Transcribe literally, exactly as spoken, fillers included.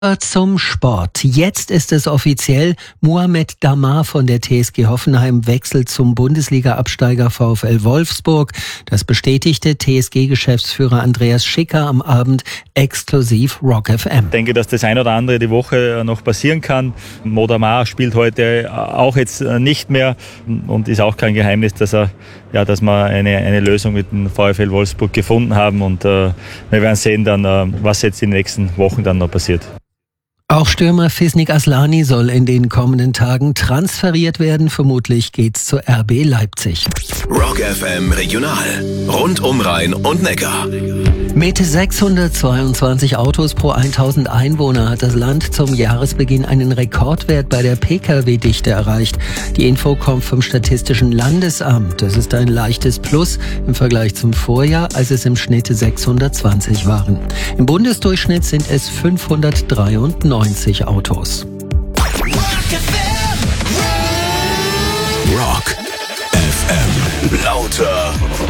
Zum Sport. Jetzt ist es offiziell, Mohamed Damar von der T S G Hoffenheim wechselt zum Bundesliga-Absteiger VfL Wolfsburg. Das bestätigte T S G-Geschäftsführer Andreas Schicker am Abend exklusiv Rock F M. Ich denke, dass das ein oder andere die Woche noch passieren kann. Mo Damar spielt heute auch jetzt nicht mehr und ist auch kein Geheimnis, dass er ja, dass wir eine, eine Lösung mit dem VfL Wolfsburg gefunden haben und äh, wir werden sehen dann, äh, was jetzt in den nächsten Wochen dann noch passiert. Auch Stürmer Fisnik Aslani soll in den kommenden Tagen transferiert werden. Vermutlich geht's zu R B Leipzig. Rock F M Regional. Rund um Rhein und Neckar. Mit sechshundertzweiundzwanzig Autos pro tausend Einwohner hat das Land zum Jahresbeginn einen Rekordwert bei der P K W-Dichte erreicht. Die Info kommt vom Statistischen Landesamt. Das ist ein leichtes Plus im Vergleich zum Vorjahr, als es im Schnitt sechshundertzwanzig waren. Im Bundesdurchschnitt sind es fünfhundertdreiundneunzig Autos.